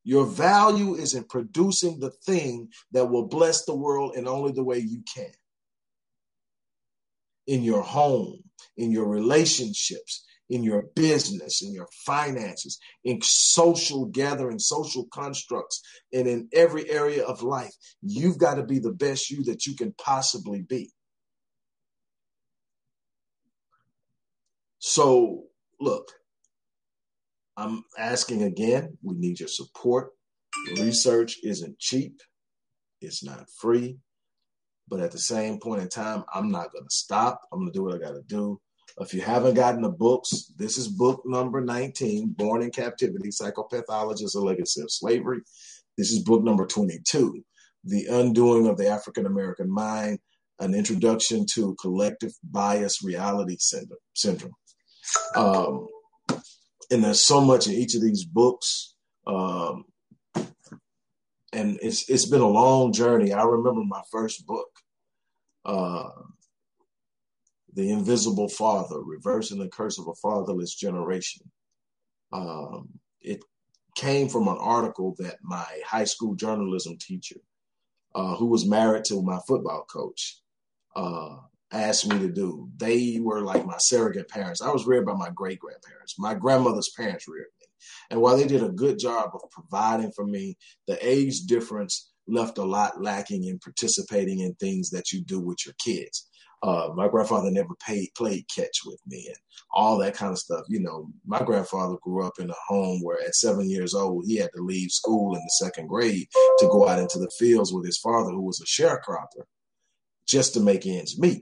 Your value is in producing the thing that will bless the world in only the way you can. In your home, in your relationships, in your business, in your finances, in social gatherings, social constructs, and in every area of life. You've got to be the best you that you can possibly be. So, look, I'm asking again, we need your support. Research isn't cheap. It's not free. But at the same point in time, I'm not going to stop. I'm going to do what I got to do. If you haven't gotten the books, this is book number 19, Born in Captivity, Psychopathology as a Legacy of Slavery. This is book number 22, The Undoing of the African American Mind, An Introduction to Collective Bias Reality Syndrome. And there's so much in each of these books. And it's been a long journey. I remember my first book, The Invisible Father, Reversing the Curse of a Fatherless Generation. It came from an article that my high school journalism teacher, who was married to my football coach, asked me to do. They were like my surrogate parents. I was reared by my great-grandparents. My grandmother's parents reared me. And while they did a good job of providing for me, the age difference left a lot lacking in participating in things that you do with your kids. My grandfather never played catch with me and all that kind of stuff. You know, my grandfather grew up in a home where at 7 years old, he had to leave school in the 2nd grade to go out into the fields with his father, who was a sharecropper, just to make ends meet.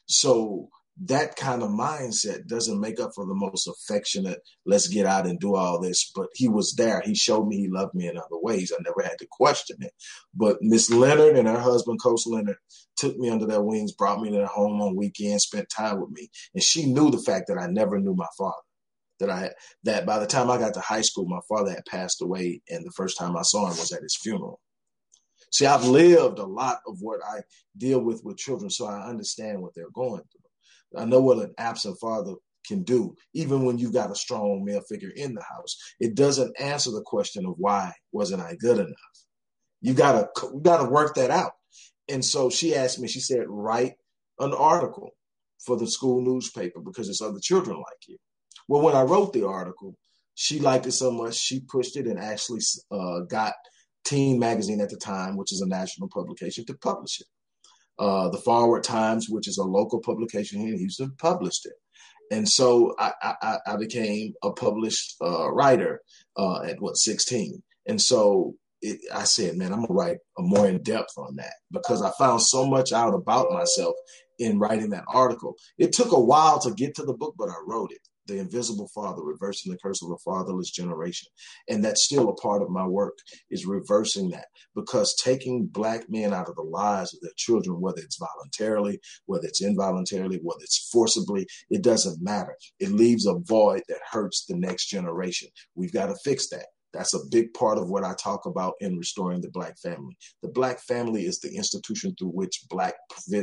So that kind of mindset doesn't make up for the most affectionate, let's get out and do all this. But he was there. He showed me he loved me in other ways. I never had to question it. But Miss Leonard and her husband, Coach Leonard, took me under their wings, brought me to their home on weekends, spent time with me. And she knew the fact that I never knew my father, that by the time I got to high school, my father had passed away. And the first time I saw him was at his funeral. See, I've lived a lot of what I deal with children, so I understand what they're going through. I know what an absent father can do, even when you've got a strong male figure in the house. It doesn't answer the question of why wasn't I good enough. You gotta work that out. And so she asked me, she said, write an article for the school newspaper because it's other children like you. Well, when I wrote the article, she liked it so much, she pushed it and actually got Teen Magazine at the time, which is a national publication, to publish it. The Forward Times, which is a local publication here in Houston, published it. And so I became a published writer at 16. And so I said, man, I'm going to write a more in depth on that because I found so much out about myself in writing that article. It took a while to get to the book, but I wrote it. The Invisible Father, Reversing the Curse of a Fatherless Generation. And that's still a part of my work, is reversing that, because taking Black men out of the lives of their children, whether it's voluntarily, whether it's involuntarily, whether it's forcibly, it doesn't matter. It leaves a void that hurts the next generation. We've got to fix that. That's a big part of what I talk about in restoring the Black family. The Black family is the institution through which Black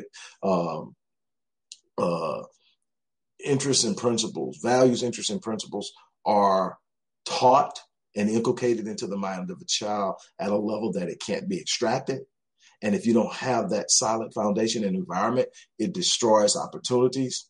interests and principles, values, interests, and principles are taught and inculcated into the mind of a child at a level that it can't be extracted. And if you don't have that solid foundation and environment, it destroys opportunities.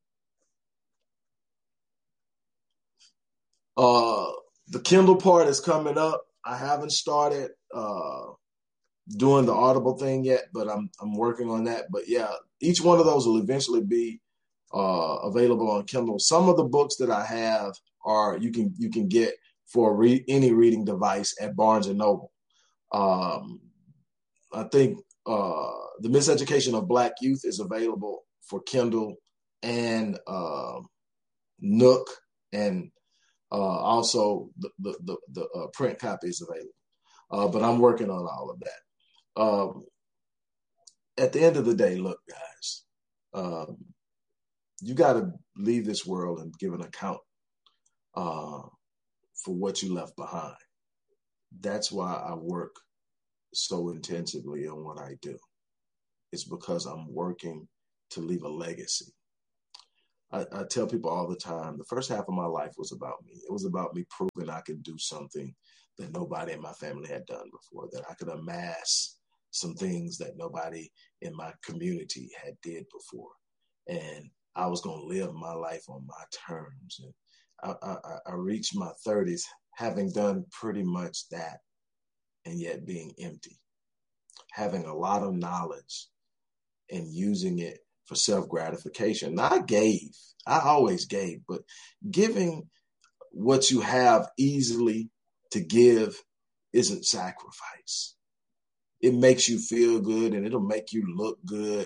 The Kindle part is coming up. I haven't started doing the Audible thing yet, but I'm working on that. But yeah, each one of those will eventually be available on Kindle. Some of the books that I have are you can get for any reading device at Barnes and Noble. I think The Miseducation of Black Youth is available for Kindle and Nook, and also the print copy is available. But I'm working on all of that. At the end of the day, look, guys. You got to leave this world and give an account for what you left behind. That's why I work so intensively on what I do. It's because I'm working to leave a legacy. I tell people all the time, the first half of my life was about me. It was about me proving I could do something that nobody in my family had done before, that I could amass some things that nobody in my community had did before. And I was going to live my life on my terms. And I reached my 30s having done pretty much that, and yet being empty, having a lot of knowledge and using it for self-gratification. Now, I always gave, but giving what you have easily to give isn't sacrifice. It makes you feel good and it'll make you look good.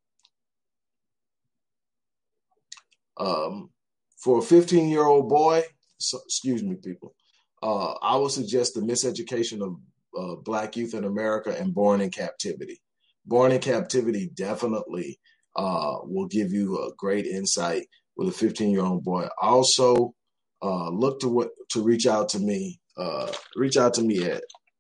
For a 15-year-old boy, excuse me, people, I would suggest The Miseducation of Black Youth in America and Born in Captivity. Born in Captivity definitely will give you a great insight with a 15-year-old boy. Also, look to reach out to me. Reach out to me at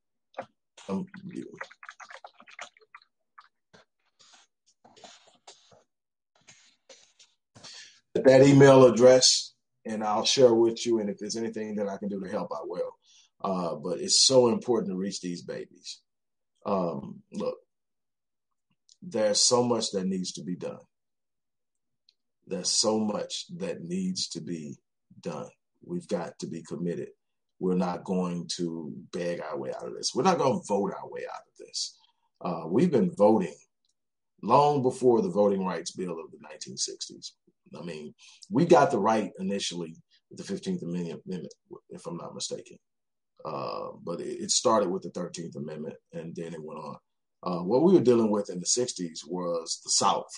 that email address, and I'll share with you. And if there's anything that I can do to help, I will. But it's so important to reach these babies. Look, there's so much that needs to be done. There's so much that needs to be done. We've got to be committed. We're not going to beg our way out of this. We're not going to vote our way out of this. We've been voting long before the Voting Rights Bill of the 1960s. I mean, we got the right initially with the 15th Amendment, if I'm not mistaken. But it started with the 13th Amendment, and then it went on. What we were dealing with in the 60s was the South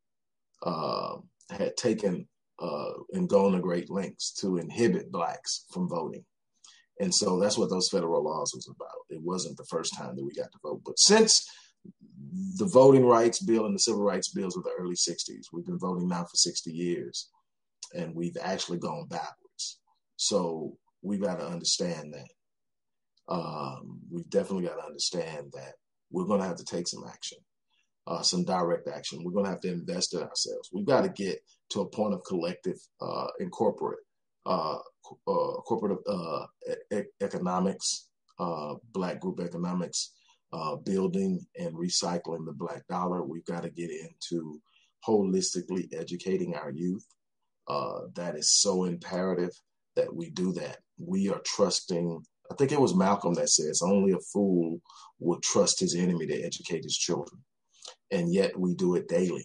had taken and gone to great lengths to inhibit blacks from voting. And so that's what those federal laws was about. It wasn't the first time that we got to vote. But since the Voting Rights Bill and the Civil Rights Bills of the early 60s, we've been voting now for 60 years, and we've actually gone backwards. So we've got to understand that. We've definitely got to understand that we're going to have to take some action, some direct action. We're going to have to invest in ourselves. We've got to get to a point of collective and corporate economics, Black group economics, building and recycling the Black dollar. We've got to get into holistically educating our youth. That is so imperative that we do that. We are trusting, I think it was Malcolm that says, only a fool would trust his enemy to educate his children. And yet we do it daily.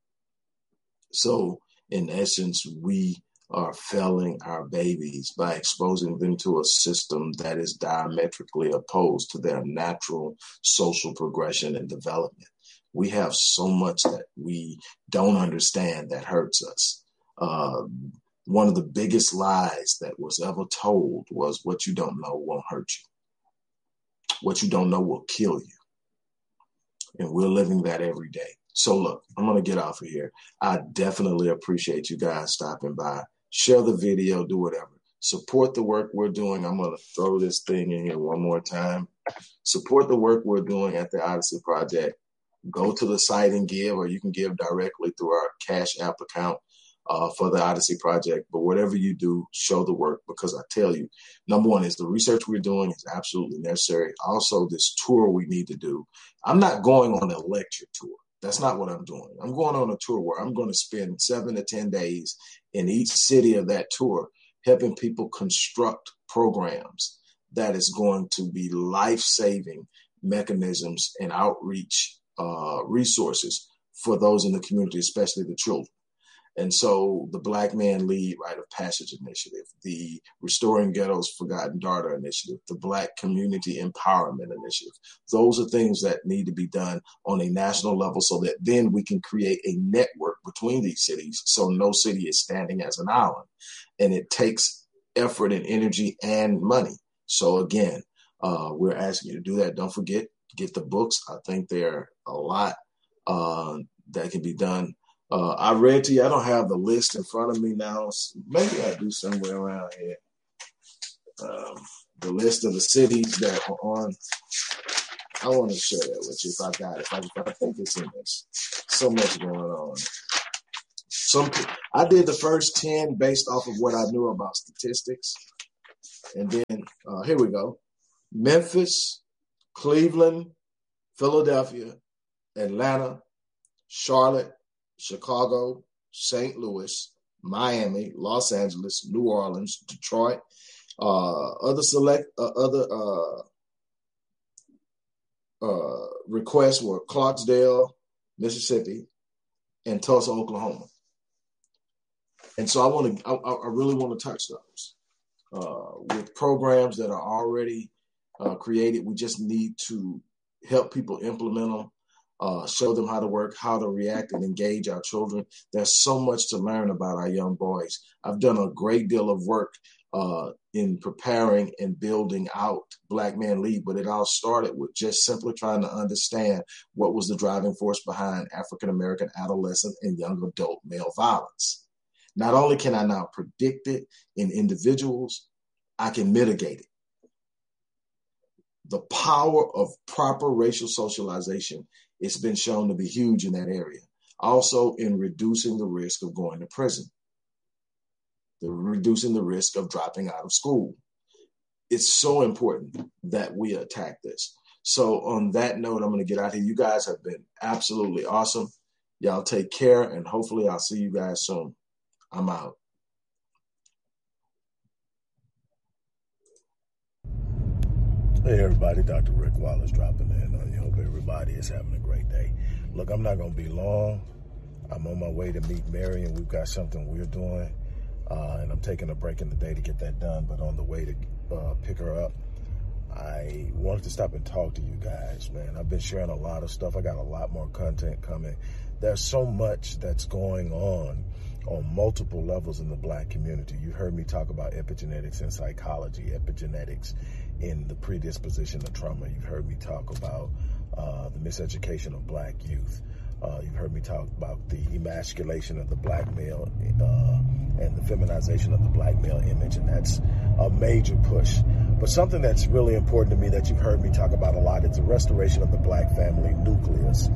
So in essence, we are failing our babies by exposing them to a system that is diametrically opposed to their natural social progression and development. We have so much that we don't understand that hurts us. One of the biggest lies that was ever told was what you don't know won't hurt you. What you don't know will kill you. And we're living that every day. So look, I'm going to get off of here. I definitely appreciate you guys stopping by. Share the video, do whatever. Support the work we're doing. I'm going to throw this thing in here one more time. Support the work we're doing at the Odyssey Project. Go to the site and give, or you can give directly through our Cash App account for the Odyssey Project. But whatever you do, show the work, because I tell you, number one is the research we're doing is absolutely necessary. Also, this tour we need to do. I'm not going on a lecture tour. That's not what I'm doing. I'm going on a tour where I'm going to spend 7 to 10 days in each city of that tour, helping people construct programs that is going to be life-saving mechanisms and outreach resources for those in the community, especially the children. And so the Black Man Lead Rite of Passage Initiative, the Restoring Ghetto's Forgotten Daughter Initiative, the Black Community Empowerment Initiative, those are things that need to be done on a national level so that then we can create a network between these cities so no city is standing as an island. And it takes effort and energy and money. So again, we're asking you to do that. Don't forget, get the books. I think there are a lot that can be done. I read to you, I don't have the list in front of me now. Maybe I do somewhere around here. The list of the cities that are on. I want to share that with you if I got it. I think it's in this. So much going on. I did the first 10 based off of what I knew about statistics. And then, here we go. Memphis, Cleveland, Philadelphia, Atlanta, Charlotte, Chicago, St. Louis, Miami, Los Angeles, New Orleans, Detroit. Other requests were Clarksdale, Mississippi, and Tulsa, Oklahoma. And so I really want to touch those with programs that are already created. We just need to help people implement them, show them how to work, how to react, and engage our children. There's so much to learn about our young boys. I've done a great deal of work in preparing and building out Black Men Lead, but it all started with just simply trying to understand what was the driving force behind African-American adolescent and young adult male violence. Not only can I now predict it in individuals, I can mitigate it. The power of proper racial socialization has been shown to be huge in that area. Also in reducing the risk of going to prison, reducing the risk of dropping out of school. It's so important that we attack this. So on that note, I'm going to get out here. You guys have been absolutely awesome. Y'all take care, and hopefully I'll see you guys soon. I'm out. Hey everybody, Dr. Rick Wallace dropping in on you. Hope everybody is having a great day. Look, I'm not going to be long. I'm on my way to meet Mary, and we've got something we're doing. And I'm taking a break in the day to get that done. But on the way to pick her up, I wanted to stop and talk to you guys, man. I've been sharing a lot of stuff. I got a lot more content coming. There's so much that's going on multiple levels in the Black community. You heard me talk about epigenetics and psychology, epigenetics in the predisposition of trauma. You've heard me talk about the miseducation of Black youth. You've heard me talk about the emasculation of the Black male and the feminization of the Black male image, and that's a major push. But something that's really important to me that you've heard me talk about a lot is the restoration of the Black family nucleus.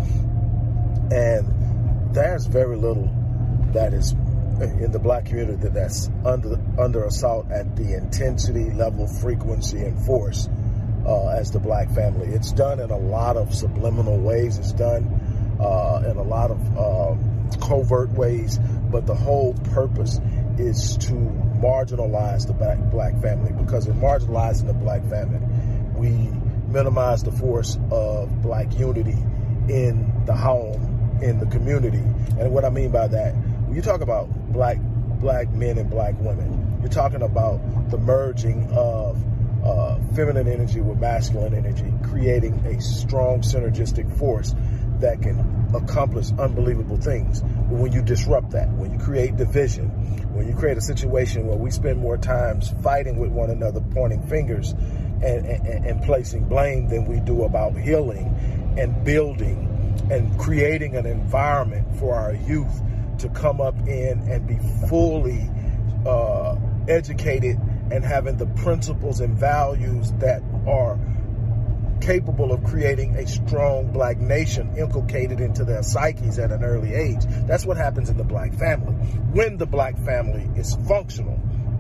And there's very little that is in the Black community that's under assault at the intensity, level, frequency, and force as the Black family. It's done in a lot of subliminal ways. It's done in a lot of covert ways, but the whole purpose is to marginalize the Black family, because in marginalizing the Black family, we minimize the force of Black unity in the home, in the community. And what I mean by that, when you talk about black men and Black women, you're talking about the merging of feminine energy with masculine energy, creating a strong synergistic force that can accomplish unbelievable things. But when you disrupt that, when you create division, when you create a situation where we spend more time fighting with one another, pointing fingers and placing blame than we do about healing and building and creating an environment for our youth to come up in and be fully educated and having the principles and values that are capable of creating a strong Black nation inculcated into their psyches at an early age. That's what happens in the Black family. When the Black family is functional,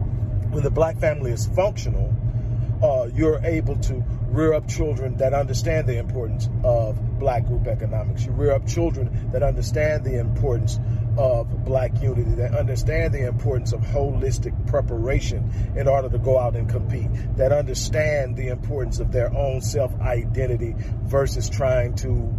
you're able to rear up children that understand the importance of Black group economics. You rear up children that understand the importance of Black unity, that understand the importance of holistic preparation in order to go out and compete, that understand the importance of their own self-identity versus trying to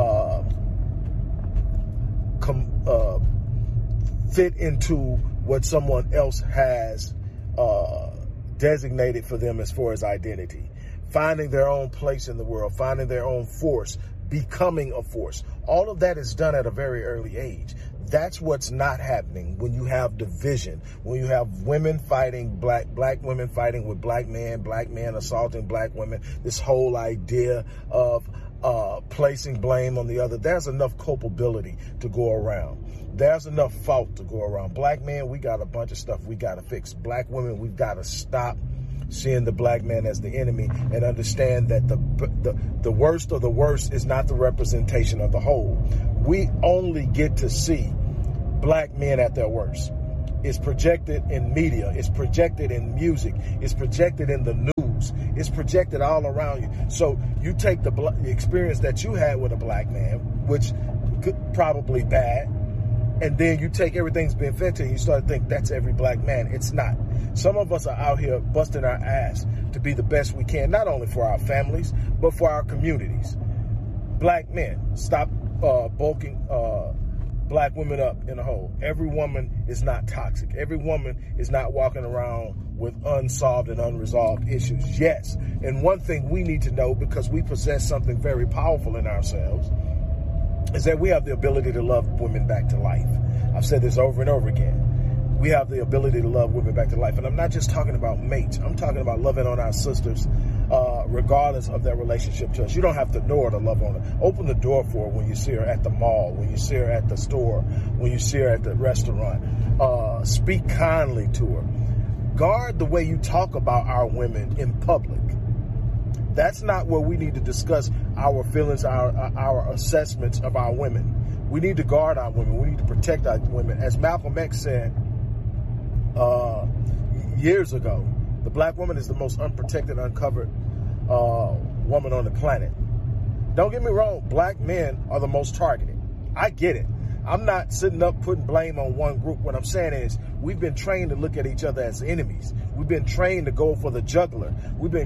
fit into what someone else has designated for them as far as identity. Finding their own place in the world, finding their own force, becoming a force. All of that is done at a very early age. That's what's not happening when you have division, when you have women fighting, black women fighting with Black men assaulting Black women. This whole idea of placing blame on the other. There's enough culpability to go around. There's enough fault to go around. Black men, we got a bunch of stuff we got to fix. Black women, we've got to stop seeing the Black man as the enemy and understand that the worst of the worst is not the representation of the whole. We only get to see Black men at their worst. It's projected in media. It's projected in music. It's projected in the news. shoes. It's projected all around you. So you take the experience that you had with a black man, which could probably bad, and then you take everything's been fed to you, you start to think that's every black man. It's not. Some of us are out here busting our ass to be the best we can, not only for our families, but for our communities. Black men, stop bulking black women up in a hole. Every woman is not toxic. Every woman is not walking around with unsolved and unresolved issues. Yes, and one thing we need to know, because we possess something very powerful in ourselves, is that we have the ability to love women back to life. I've said this over and over again. We have the ability to love women back to life. And I'm not just talking about mates. I'm talking about loving on our sisters, regardless of their relationship to us. You don't have to know her to love on her. Open the door for her when you see her at the mall, when you see her at the store, when you see her at the restaurant. Speak kindly to her. Guard the way you talk about our women in public. That's not where we need to discuss our feelings, our assessments of our women. We need to guard our women. We need to protect our women. As Malcolm X said years ago, the black woman is the most unprotected, uncovered woman on the planet. Don't get me wrong, black men are the most targeted. I get it. I'm not sitting up putting blame on one group. What I'm saying is we've been trained to look at each other as enemies. We've been trained to go for the jugular. We've been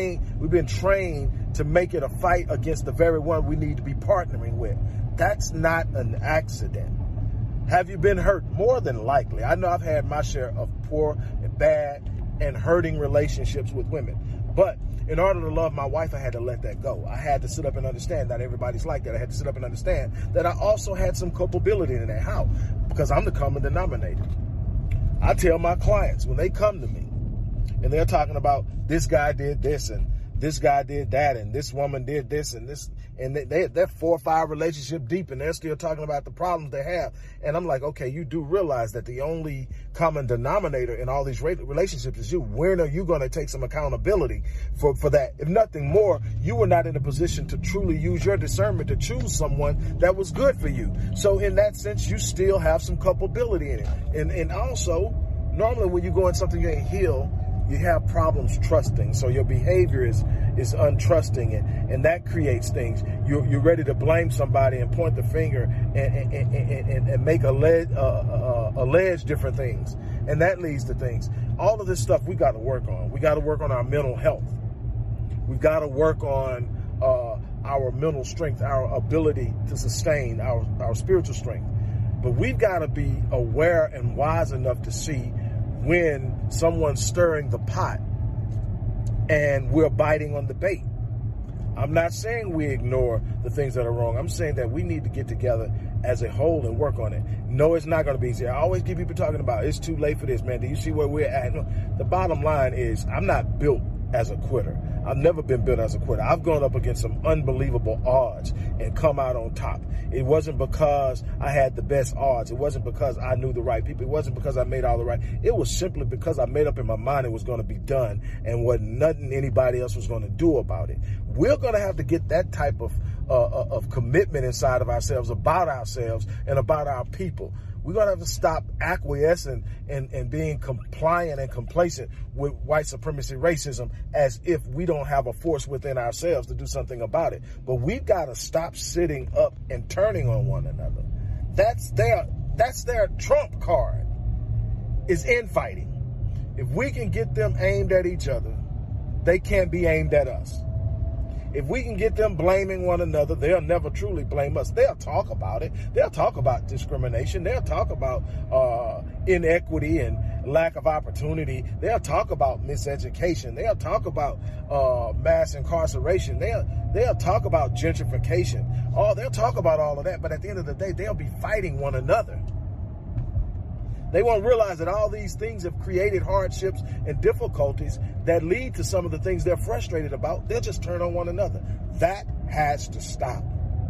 trained to make it a fight against the very one we need to be partnering with. That's not an accident. Have you been hurt? More than likely. I know I've had my share of poor and bad and hurting relationships with women. But in order to love my wife, I had to let that go. I had to sit up and understand that everybody's like that. I had to sit up and understand that I also had some culpability in that. How? Because I'm the common denominator. I tell my clients when they come to me and they're talking about this guy did this and this guy did that and this woman did this and this, and they're 4 or 5 relationships deep and they're still talking about the problems they have. And I'm like, okay, you do realize that the only common denominator in all these relationships is you. When are you going to take some accountability for that? If nothing more, you were not in a position to truly use your discernment to choose someone that was good for you. So in that sense, you still have some culpability in it. And also, normally when you go in something you ain't healed, you have problems trusting. So your behavior is untrusting, and that creates things. You're ready to blame somebody and point the finger and make allege different things. And that leads to things. All of this stuff we got to work on. We got to work on our mental health. We've got to work on our mental strength, our ability to sustain our spiritual strength. But we've got to be aware and wise enough to see when someone's stirring the pot and we're biting on the bait. I'm not saying we ignore the things that are wrong. I'm saying that we need to get together as a whole and work on it. No, it's not going to be easy. I always get people talking about it's too late for this, man. Do you see where we're at? No, the bottom line is I'm not built as a quitter. I've never been built as a quitter. I've gone up against some unbelievable odds and come out on top. It wasn't because I had the best odds. It wasn't because I knew the right people. It wasn't because I made all the right. It was simply because I made up in my mind it was going to be done and wasn't nothing anybody else was going to do about it. We're going to have to get that type of commitment inside of ourselves, about ourselves and about our people. We're going to have to stop acquiescing and being compliant and complacent with white supremacy racism as if we don't have a force within ourselves to do something about it. But we've got to stop sitting up and turning on one another. That's their trump card, is infighting. If we can get them aimed at each other, they can't be aimed at us. If we can get them blaming one another, they'll never truly blame us. They'll talk about it. They'll talk about discrimination. They'll talk about inequity and lack of opportunity. They'll talk about miseducation. They'll talk about mass incarceration. They'll talk about gentrification. They'll talk about all of that. But at the end of the day, they'll be fighting one another. They won't realize that all these things have created hardships and difficulties that lead to some of the things they're frustrated about. They'll just turn on one another. That has to stop.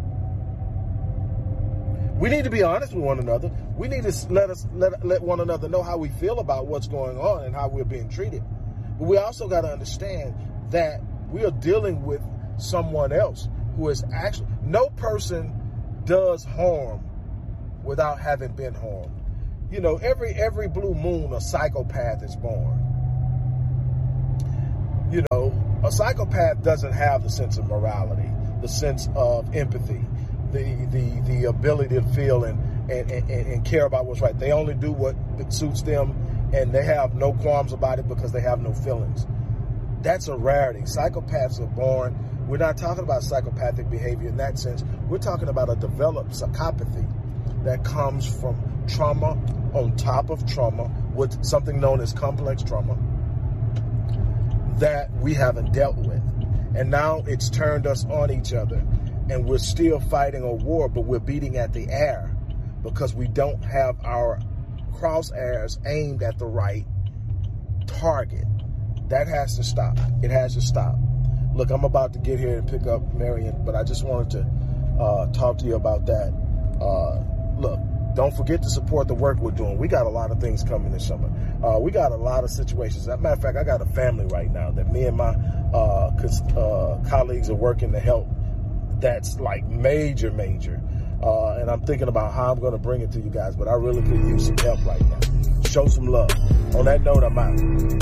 We need to be honest with one another. We need to let one another know how we feel about what's going on and how we're being treated. But we also got to understand that we are dealing with someone else who is actually, no person does harm without having been harmed. You know, every blue moon, a psychopath is born. You know, A psychopath doesn't have the sense of morality, the sense of empathy, the ability to feel and care about what's right. They only do what suits them, and they have no qualms about it because they have no feelings. That's a rarity. Psychopaths are born. We're not talking about psychopathic behavior in that sense. We're talking about a developed psychopathy that comes from trauma on top of trauma with something known as complex trauma that we haven't dealt with. And now it's turned us on each other, and we're still fighting a war, but we're beating at the air because we don't have our crosshairs aimed at the right target. That has to stop. It has to stop. Look, I'm about to get here and pick up Marion, but I just wanted to talk to you about that. Look, don't forget to support the work we're doing. We got a lot of things coming this summer. We got a lot of situations. As a matter of fact, I got a family right now that me and my colleagues are working to help. That's like major. And I'm thinking about how I'm going to bring it to you guys, but I really could use some help right now. Show some love. On that note, I'm out.